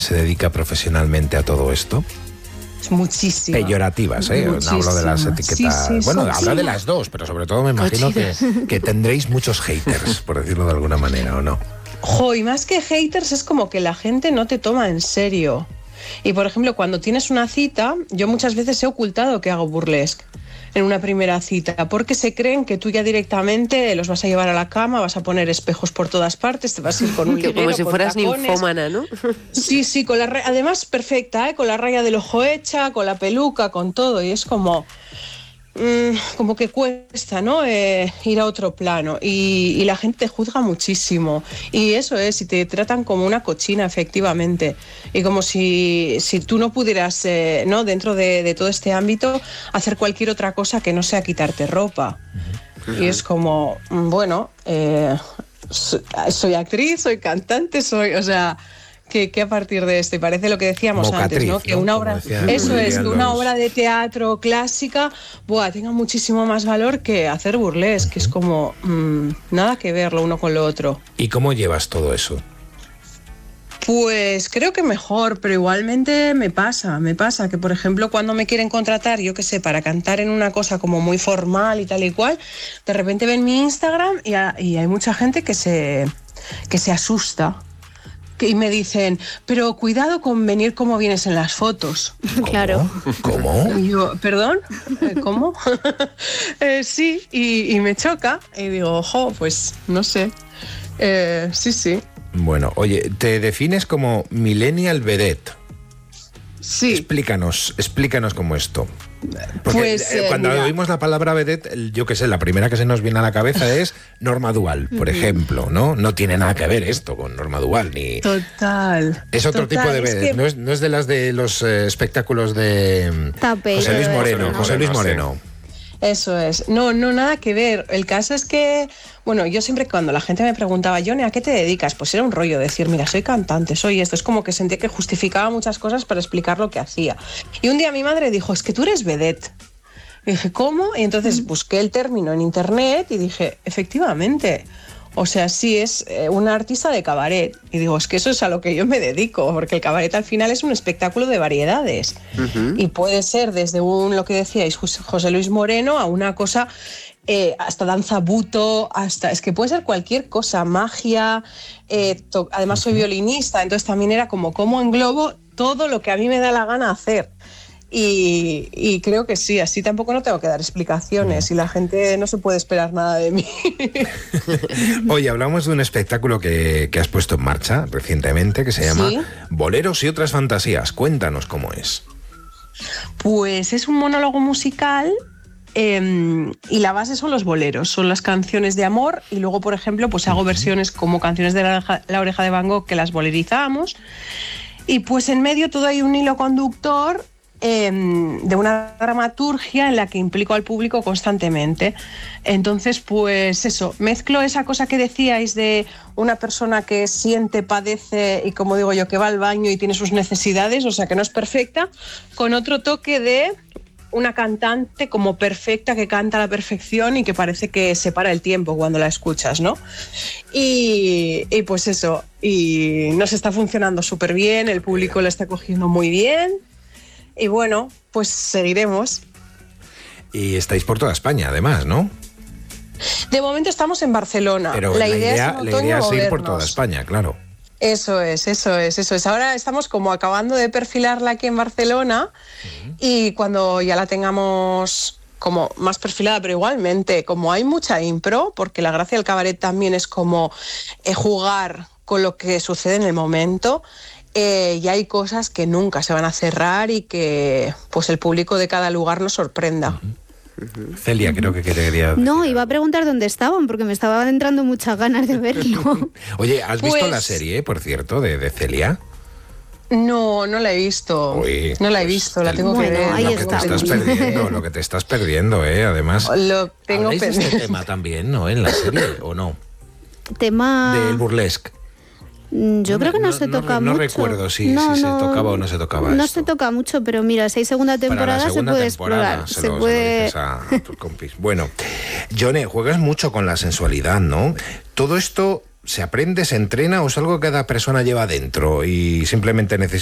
se dedica profesionalmente a todo esto? Muchísimo. Peyorativas, ¿eh? No hablo de las etiquetas. Sí, bueno, hablo de las dos, pero sobre todo me imagino que tendréis muchos haters, por decirlo de alguna manera, ¿o no? Y más que haters es como que la gente no te toma en serio. Y por ejemplo, cuando tienes una cita, yo muchas veces he ocultado que hago burlesque en una primera cita, porque se creen que tú ya directamente los vas a llevar a la cama, vas a poner espejos por todas partes, te vas a ir con un liguero, como si con fueras tacones. ninfómana, ¿no? Sí, con además perfecta, ¿eh? Con la raya del ojo hecha, con la peluca, con todo, y es como que cuesta, ¿no? Ir a otro plano, y la gente te juzga muchísimo, y eso es, y te tratan como una cochina, efectivamente, y como si tú no pudieras, ¿no? Dentro de todo este ámbito, hacer cualquier otra cosa que no sea quitarte ropa. Y es como, bueno, soy actriz, soy cantante, o sea, que a partir de esto, y parece lo que decíamos Mocatriz, antes, ¿no? Que una obra, eso es, que una obra de teatro clásica, tenga muchísimo más valor que hacer burlesque, que es como nada que ver lo uno con lo otro. ¿Y cómo llevas todo eso? Pues creo que mejor, pero igualmente me pasa que, por ejemplo, cuando me quieren contratar, yo qué sé, para cantar en una cosa como muy formal y tal y cual, de repente ven mi Instagram y hay mucha gente que se asusta. Y me dicen, pero cuidado con venir como vienes en las fotos. Claro. ¿Cómo? Y yo, ¿perdón? ¿Cómo? Sí, y me choca. Y digo, pues no sé. Sí. Bueno, oye, te defines como millennial vedette. Sí. Explícanos cómo esto. Porque Pues, cuando mira, oímos la palabra vedette, yo qué sé, la primera que se nos viene a la cabeza es Norma Dual, por ejemplo, ¿no? No tiene nada que ver esto con Norma Dual, ni... Total. Es otro tipo de vedette, no es de las de los espectáculos de José Luis Moreno. Eso es. No, nada que ver. El caso es que, bueno, yo siempre cuando la gente me preguntaba, Johnny, ¿a qué te dedicas? Pues era un rollo decir, mira, soy cantante, soy esto. Es como que sentía que justificaba muchas cosas para explicar lo que hacía. Y un día mi madre dijo, es que tú eres vedette. Y dije, ¿cómo? Y entonces busqué el término en internet y dije, efectivamente. O sea, sí, es una artista de cabaret. Y digo, es que eso es a lo que yo me dedico, porque el cabaret al final es un espectáculo de variedades. Y puede ser desde lo que decíais, José Luis Moreno, a una cosa, hasta danza buto, es que puede ser cualquier cosa, magia. Además soy violinista, entonces también era como englobo todo lo que a mí me da la gana hacer. Y creo que sí, así tampoco no tengo que dar explicaciones y la gente no se puede esperar nada de mí. Oye, hablamos de un espectáculo que has puesto en marcha recientemente que se llama Boleros y otras fantasías. Cuéntanos cómo es. Pues es un monólogo musical y la base son los boleros, son las canciones de amor y luego, por ejemplo, pues hago versiones como canciones de La Oreja de Van Gogh que las bolerizamos y pues en medio todo hay un hilo conductor de una dramaturgia en la que implico al público constantemente. Entonces, pues eso, mezclo esa cosa que decíais de una persona que siente, padece y, como digo yo, que va al baño y tiene sus necesidades, o sea, que no es perfecta, con otro toque de una cantante como perfecta, que canta a la perfección y que parece que se para el tiempo cuando la escuchas, ¿no? Y pues eso, y nos está funcionando súper bien, el público la está cogiendo muy bien. Y bueno, pues seguiremos. Y estáis por toda España, además, ¿no? De momento estamos en Barcelona. Pero la idea es ir por toda España, claro. Eso es. Ahora estamos como acabando de perfilarla aquí en Barcelona y cuando ya la tengamos como más perfilada, pero igualmente, como hay mucha impro, porque la gracia del cabaret también es como jugar con lo que sucede en el momento. Y hay cosas que nunca se van a cerrar y que pues el público de cada lugar nos sorprenda. Celia, creo que quería... No, iba a preguntar dónde estaban, porque me estaban entrando muchas ganas de verlo. Oye, ¿has visto la serie, por cierto, de Celia? No la he visto. Uy, no la he visto, la tengo que ver. Ahí lo que te estás perdiendo, además. Lo tengo ¿Habláis de este tema también, no, en la serie, o no? Tema... Del burlesque. Yo creo que no se toca mucho. No recuerdo si se tocaba o no se tocaba No esto. se toca mucho, pero mira, si hay segunda temporada se puede explorar. Se lo dices a tus compis. Bueno, Johnny, juegas mucho con la sensualidad, ¿no? Todo esto se aprende, se entrena o es algo que cada persona lleva dentro y simplemente necesita